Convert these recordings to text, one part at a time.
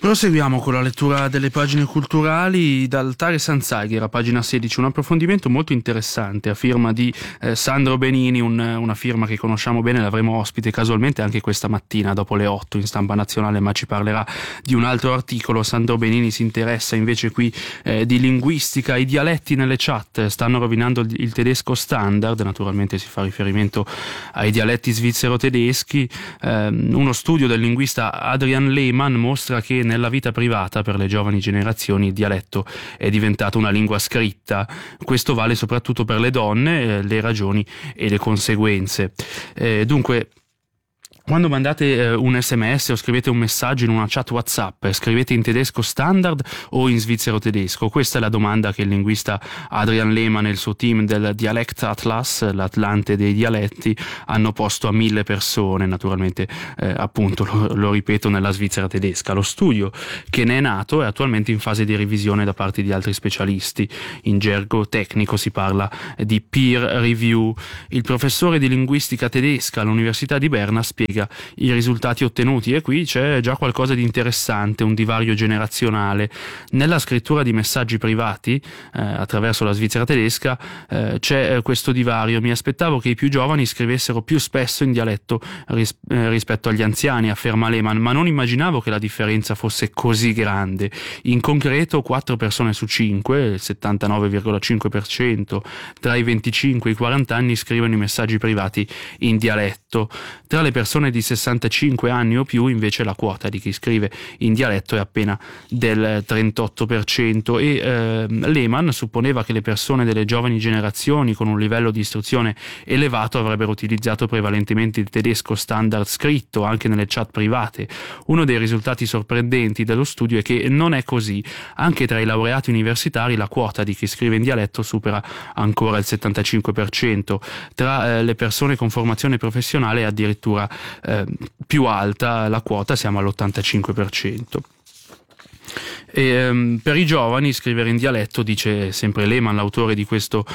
Proseguiamo con la lettura delle pagine culturali dal Tages-Anzeiger, a pagina 16, un approfondimento molto interessante a firma di Sandro Benini, una firma che conosciamo bene, l'avremo ospite casualmente anche questa mattina dopo le 8 in Stampa Nazionale, ma ci parlerà di un altro articolo. Sandro Benini si interessa invece qui di linguistica. I dialetti nelle chat stanno rovinando il tedesco standard, naturalmente si fa riferimento ai dialetti svizzero-tedeschi. Uno studio del linguista Adrian Lehmann mostra che nella vita privata per le giovani generazioni il dialetto è diventato una lingua scritta. Questo vale soprattutto per le donne, le ragioni e le conseguenze. Dunque, quando mandate un SMS o scrivete un messaggio in una chat WhatsApp, scrivete in tedesco standard o in svizzero tedesco? Questa è la domanda che il linguista Adrian Lehmann e il suo team del Dialect Atlas, l'Atlante dei dialetti, hanno posto a 1000 persone, naturalmente appunto lo ripeto, nella Svizzera tedesca. Lo studio che ne è nato è attualmente in fase di revisione da parte di altri specialisti. In gergo tecnico si parla di peer review. Il professore di linguistica tedesca all'Università di Berna spiega i risultati ottenuti, e qui c'è già qualcosa di interessante, un divario generazionale. Nella scrittura di messaggi privati attraverso la Svizzera tedesca c'è questo divario. Mi aspettavo che i più giovani scrivessero più spesso in dialetto rispetto agli anziani, afferma Lehmann, ma non immaginavo che la differenza fosse così grande. In concreto 4 persone su 5, il 79,5%, tra i 25 e i 40 anni scrivono i messaggi privati in dialetto. Tra le persone di 65 anni o più invece la quota di chi scrive in dialetto è appena del 38%, e Lehmann supponeva che le persone delle giovani generazioni con un livello di istruzione elevato avrebbero utilizzato prevalentemente il tedesco standard scritto anche nelle chat private. Uno dei risultati sorprendenti dello studio è che non è così. Anche tra i laureati universitari la quota di chi scrive in dialetto supera ancora il 75%. Tra le persone con formazione professionale è addirittura più alta la quota, siamo all'85%. E, per i giovani scrivere in dialetto, dice sempre Lehmann, l'autore di questo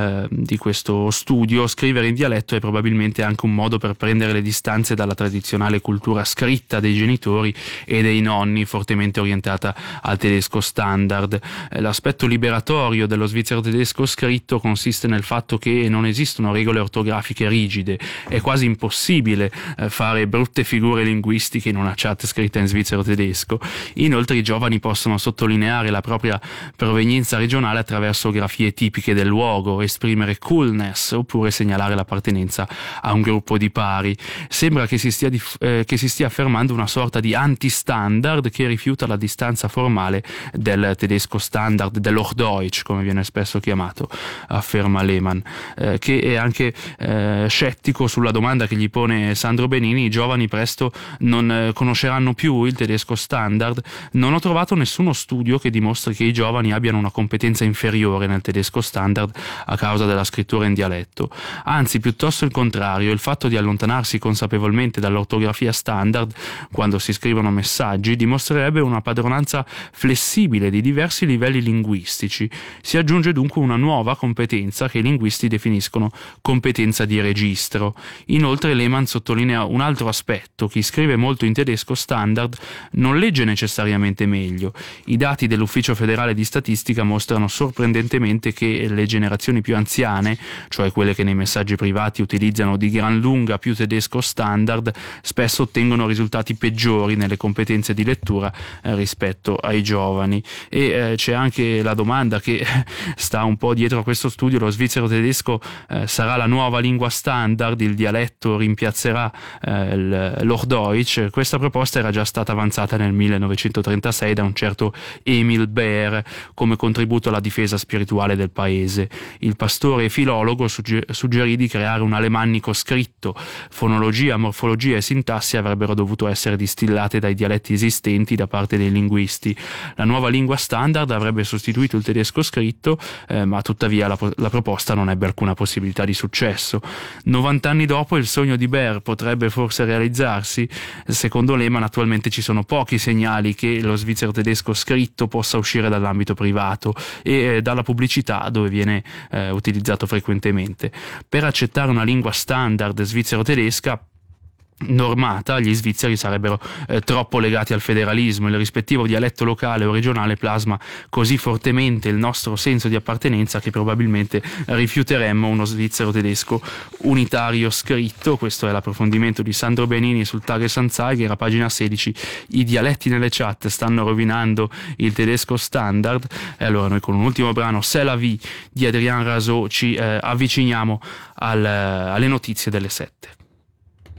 studio, scrivere in dialetto è probabilmente anche un modo per prendere le distanze dalla tradizionale cultura scritta dei genitori e dei nonni, fortemente orientata al tedesco standard. L'aspetto liberatorio dello svizzero tedesco scritto consiste nel fatto che non esistono regole ortografiche rigide, è quasi impossibile fare brutte figure linguistiche in una chat scritta in svizzero tedesco. Inoltre i giovani possono sottolineare la propria provenienza regionale attraverso grafie tipiche del luogo, esprimere coolness oppure segnalare l'appartenenza a un gruppo di pari. Sembra che si stia affermando una sorta di anti-standard che rifiuta la distanza formale del tedesco standard, dell'Hochdeutsch come viene spesso chiamato, afferma Lehmann, che è anche scettico sulla domanda che gli pone Sandro Benini: i giovani presto non conosceranno più il tedesco standard? Non ho trovato nessuno studio che dimostri che i giovani abbiano una competenza inferiore nel tedesco standard a causa della scrittura in dialetto. Anzi, piuttosto il contrario, il fatto di allontanarsi consapevolmente dall'ortografia standard quando si scrivono messaggi dimostrerebbe una padronanza flessibile di diversi livelli linguistici. Si aggiunge dunque una nuova competenza che i linguisti definiscono competenza di registro. Inoltre Lehmann sottolinea un altro aspetto: chi scrive molto in tedesco standard non legge necessariamente meglio. I dati dell'Ufficio federale di statistica mostrano sorprendentemente che le generazioni più anziane, cioè quelle che nei messaggi privati utilizzano di gran lunga più tedesco standard, spesso ottengono risultati peggiori nelle competenze di lettura rispetto ai giovani. E c'è anche la domanda che sta un po' dietro a questo studio: lo svizzero tedesco sarà la nuova lingua standard, il dialetto rimpiazzerà l'Hochdeutsch? Questa proposta era già stata avanzata nel 1936 da un certo Emil Baer come contributo alla difesa spirituale del paese. Il pastore e filologo suggerì di creare un alemannico scritto. Fonologia, morfologia e sintassi avrebbero dovuto essere distillate dai dialetti esistenti da parte dei linguisti. La nuova lingua standard avrebbe sostituito il tedesco scritto, ma tuttavia la proposta non ebbe alcuna possibilità di successo. 90 anni dopo il sogno di Baer potrebbe forse realizzarsi? Secondo Lehmann attualmente ci sono pochi segnali che lo svizzero tedesco scritto possa uscire dall'ambito privato e dalla pubblicità dove viene utilizzato frequentemente. Per accettare una lingua standard svizzero-tedesca normata, gli svizzeri sarebbero troppo legati al federalismo. Il rispettivo dialetto locale o regionale plasma così fortemente il nostro senso di appartenenza che probabilmente rifiuteremmo uno svizzero tedesco unitario scritto. Questo è l'approfondimento di Sandro Benini sul Tagesanzeiger, a pagina 16. I dialetti nelle chat stanno rovinando il tedesco standard. E allora noi, con un ultimo brano, C'est la vie di Adrien Razeau, ci avviciniamo alle notizie delle 7.